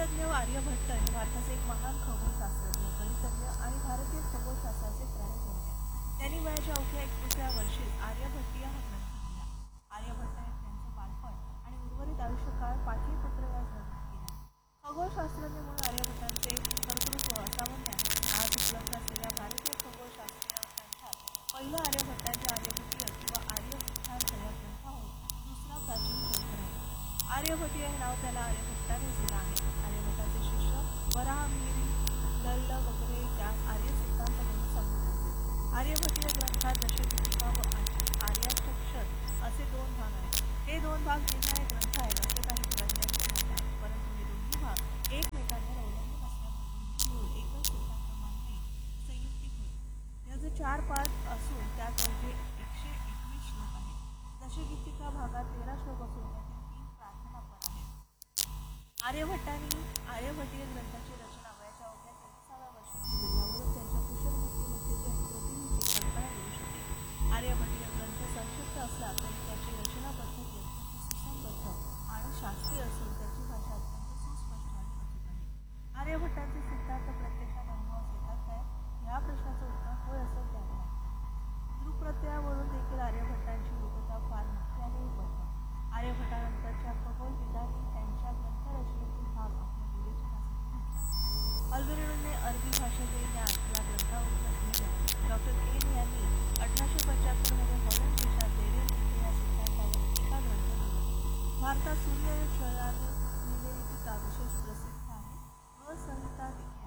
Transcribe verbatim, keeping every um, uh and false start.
गणितज्ञ आर्यभट्ट हे भारताचे एक महान खगोलशास्त्रज्ञ, गणितज्ञ आणि भारतीय खगोलशास्त्राचे प्रणेते होते. त्यांनी वयाच्या अवघ्या एकविसाव्या वर्षी आर्यभट्टीय हा ग्रंथ लिहिला. आर्यभट्ट हे त्यांचे बालपण आणि उर्वरित आयुष्यकाळ पाटलीपुत्र या ग्रंथात केले. खगोलशास्त्रज्ञ म्हणून आर्यभट्टांचे कर्तृत्व असामान्य आहे. आज उपलब्ध असलेल्या भारतीय खगोलशास्त्रीय ग्रंथात पहिला आर्यभट्टांच्या आर्यभट्टीय किंवा आर्यसिद्धांत या ग्रंथाहून दुसरा प्राचीन ग्रंथ आहे. आर्यभट्टीय हे नाव त्याला आर्यभट्टाने दिलं आहे. आर्यभट्टाचे शिष्य वराहमिहिर, लळ्ळ वगैरे त्यास आर्य सिद्धांत म्हणून संबोधायचे. आर्यभट्टीय ग्रंथात दशगुप्तिका व आर्याष्टक असे दोन भाग आहेत. हे दोन भाग निर्णायक ग्रंथ आहेत असे काही तज्ज्ञांचे मत आहे, परंतु हे दोन्ही भाग एकमेकांवर अवलंबून असल्यामुळे मिळून एकच सिद्धांत मानणे संयुक्तिक होईल. याचे चार पाठ असून त्यात अवघे एकशे एकवीस श्लोक आहेत. दशगुप्तिका भागात तेरा श्लोक असून त्यातील तीन प्रार्थनापर आहेत. आर्यभट्टांनी आर्यभट्टीय ग्रंथाची रचना वयाच्या अवघ्या तेविसाव्या वर्षी केली. यावरून त्यांच्या कुशल बुद्धीमध्ये ते प्रतिनिधी कल्पना येऊ शकते. आर्यभट्टीय ग्रंथ संक्षिप्त असला तरी त्याची रचना पद्धत अत्यंत सुसंबद्ध आणि शास्त्रीय असून त्याची भाषा अत्यंत सुस्पष्ट आणि अचूक आहे. आर्यभट्टांचे सिद्धांत प्रत्यक्षात अनुभवास येतात काय, या प्रश्नाचं उत्तर होय असं द्यावं लागतं. दृक्प्रत्ययावरून देखील आर्यभट्टांची योग्यता फार मोठी आणि उपलब्ध. आर्यभट्टानंतरच्या खगोलविदांनी त्यांच्या ग्रंथरचनेतील भाग आपल्या विवेचनासाठी घेतला. अल्बेर्टोने अरबी भाषेचे ज्ञान या ग्रंथावरूनच लिहिलं. डॉक्टर केन यांनी अठराशे पंच्याहत्तर मध्ये हॉलंड देशात लेडेन येथे या सिद्धांतावर टीका ग्रंथ लिहिला. भारतात सूर्यशयाने लिहिलेली टीका विशेष प्रसिद्ध आहे. व संहिता